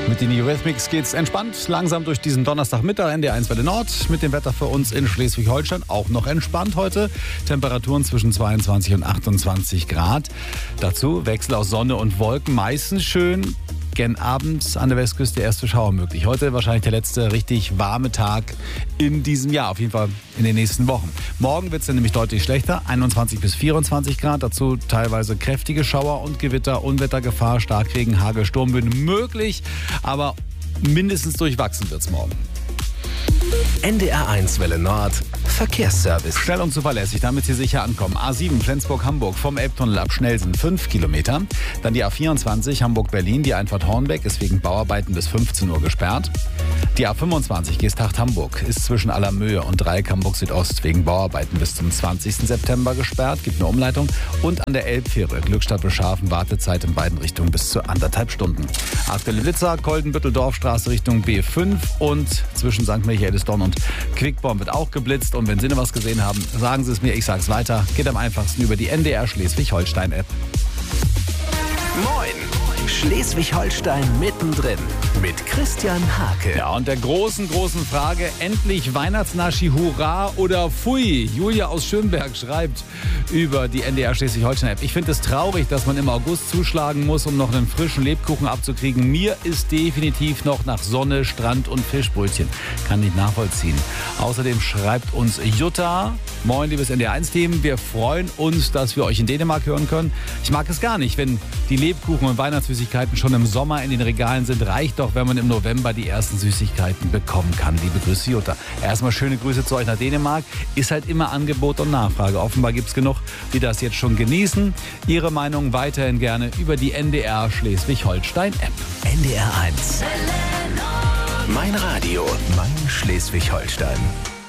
Mit den Eurythmics geht's entspannt langsam durch diesen Donnerstagmittag. NDR1 Welle Nord mit dem Wetter für uns in Schleswig-Holstein auch noch entspannt heute. Temperaturen zwischen 22 und 28 Grad. Dazu Wechsel aus Sonne und Wolken, meistens schön. Gen abends an der Westküste erste Schauer möglich. Heute wahrscheinlich der letzte richtig warme Tag in diesem Jahr, auf jeden Fall in den nächsten Wochen. Morgen wird es dann nämlich deutlich schlechter, 21 bis 24 Grad, dazu teilweise kräftige Schauer und Gewitter, Unwettergefahr, Starkregen, Hagel, Sturmböen möglich, aber mindestens durchwachsen wird es morgen. NDR1 Welle Nord Verkehrsservice. Schnell und zuverlässig, damit Sie sicher ankommen. A7 Flensburg-Hamburg vom Elbtunnel ab Schnellsen 5 Kilometer. Dann die A24 Hamburg-Berlin, die Einfahrt Hornbeck ist wegen Bauarbeiten bis 15 Uhr gesperrt. Die A25 Geesthacht-Hamburg ist zwischen Allermöhe und Dreieck Hamburg Südost wegen Bauarbeiten bis zum 20. September gesperrt. Gibt eine Umleitung. Und an der Elbfähre Glückstadt-Beschafen Wartezeit in beiden Richtungen bis zu 1,5 Stunden. Aktuelle Blitzer, Koldenbüttel-Dorfstraße Richtung B5 und zwischen St. Michaelisdorn und Quickborn wird auch geblitzt. Und wenn Sie noch was gesehen haben, sagen Sie es mir, ich sag's weiter. Geht am einfachsten über die NDR Schleswig-Holstein-App. Moin! Schleswig-Holstein mittendrin mit Christian Hake. Ja, und der großen Frage, endlich Weihnachtsnaschi, hurra oder pfui? Julia aus Schönberg schreibt über die NDR Schleswig-Holstein-App. Ich finde es traurig, dass man im August zuschlagen muss, um noch einen frischen Lebkuchen abzukriegen. Mir ist definitiv noch nach Sonne, Strand und Fischbrötchen. Kann nicht nachvollziehen. Außerdem schreibt uns Jutta: Moin, liebes NDR1-Team. Wir freuen uns, dass wir euch in Dänemark hören können. Ich mag es gar nicht, wenn die Lebkuchen und Weihnachtssüßigkeiten schon im Sommer in den Regalen sind. Reicht doch, wenn man im November die ersten Süßigkeiten bekommen kann. Liebe Grüße, Jutta. Erstmal schöne Grüße zu euch nach Dänemark. Ist halt immer Angebot und Nachfrage. Offenbar gibt es genug, die das jetzt schon genießen. Ihre Meinung weiterhin gerne über die NDR Schleswig-Holstein-App. NDR1. Mein Radio, mein Schleswig-Holstein.